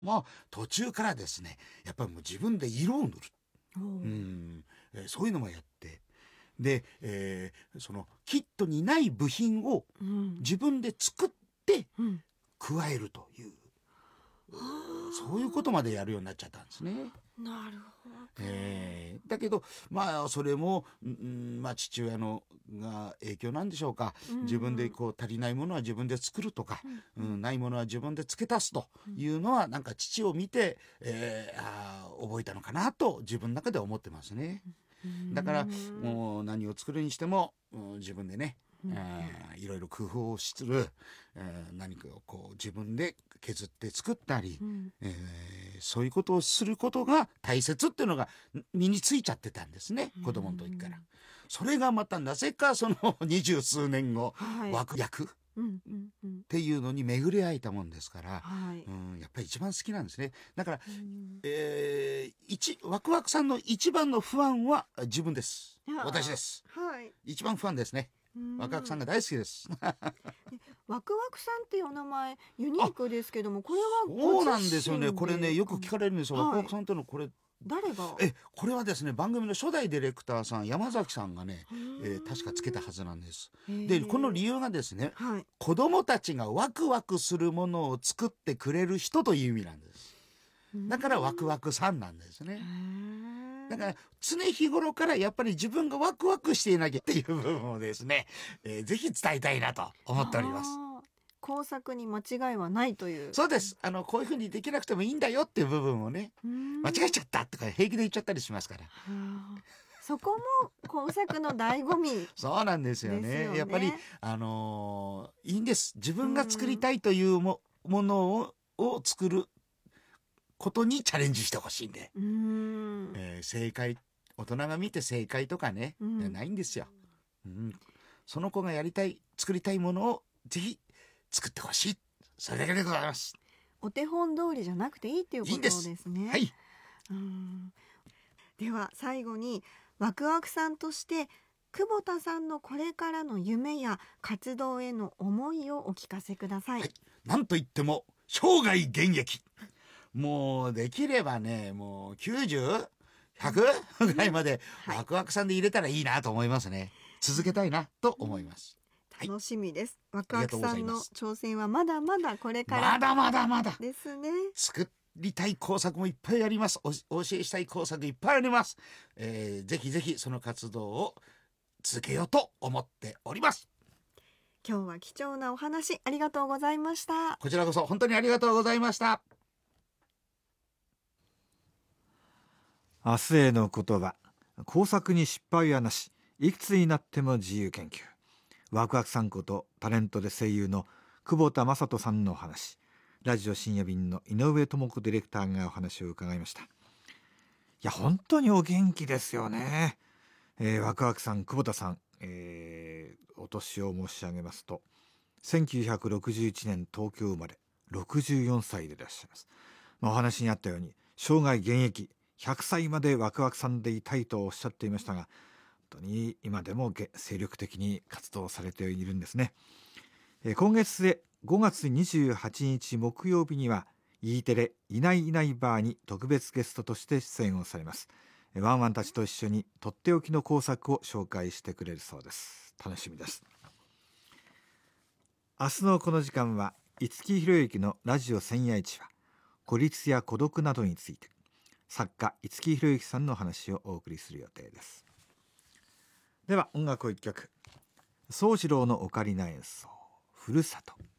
途中からですね、やっぱりもう自分で色を塗る、そういうのもやって、で、そのキットにない部品を自分で作って加えるという、そういうことまでやるようになっちゃったんですね。 なるほど。 だけどそれも、父親のが影響なんでしょうか、自分でこう足りないものは自分で作るとか、ないものは自分で付け足すというのは、なんか父を見て、覚えたのかなと自分の中で思ってますね。だからもう何を作るにしても、自分でね、いろいろ工夫をする、何かをこう自分で削って作ったり、そういうことをすることが大切っていうのが身についちゃってたんですね、子供の時から。それがまたなぜかその20数年後、枠役っていうのに巡り合えたもんですから、やっぱり一番好きなんですね。だから、ワクワクさんの一番のファンは自分です。私です。一番ファンですね。ワクワクさんが大好きです。 ワクワクさんっていうお名前ユニークですけども、これはそうなんですよね。これね、よく聞かれるんですよ。ワクワクさんってのこれ誰が？ これはですね、番組の初代ディレクターさん、山崎さんがね、確かつけたはずなんです。で、この理由がですね、子供たちがワクワクするものを作ってくれる人という意味なんです。だからワクワクさんなんですね。だから常日頃からやっぱり自分がワクワクしていなきゃっていう部分をですね、ぜひ伝えたいなと思っております。 工作に間違いはないという。 そうです。こういうふうにできなくてもいいんだよっていう部分をね、間違えちゃったとか平気で言っちゃったりしますから。 そこも工作の醍醐味そうなんですよね。やっぱりいいんです。自分が作りたいというものを作ることにチャレンジしてほしいんで、正解、大人が見て正解とかね、ないんですよ。その子がやりたい、作りたいものをぜひ作ってほしい、それだけでございます。 お手本通りじゃなくていいっていうことですね。では最後にワクワクさんとして久保田さんのこれからの夢や活動への思いをお聞かせください。 なんといっても生涯現役、もうできればね、もう90、100ぐらいまでワクワクさんで入れたらいいなと思いますね。続けたいなと思います。 楽しみです。ワクワクさんの挑戦はまだまだこれからですね。 作りたい工作もいっぱいあります。お教えしたい工作いっぱいあります。ぜひぜひその活動を続けようと思っております。 今日は貴重なお話ありがとうございました。 こちらこそ本当にありがとうございました。 明日への言葉、工作に失敗はなし、いくつになっても自由研究。ワクワクさんことタレントで声優の久保田雅人さんのお話、ラジオ深夜便の井上智子ディレクターがお話を伺いました。いや本当にお元気ですよね。ワクワクさん、久保田さん、お年を申し上げますと1961年東京生まれ、64歳でいらっしゃいます。お話にあったように生涯現役、100歳までワクワクさんでいたいとおっしゃっていましたが、本当に今でも精力的に活動されているんですね。今月で5月28日木曜日には E テレいないいないバーに特別ゲストとして出演をされます。ワンワンたちと一緒にとっておきの工作を紹介してくれるそうです。楽しみです。明日のこの時間は五木ひろゆきのラジオ千夜市は孤立や孤独などについて、作家五木ひろゆきさんの話をお送りする予定です。では音楽を一曲、宗次郎のオカリナ演奏、ふるさと。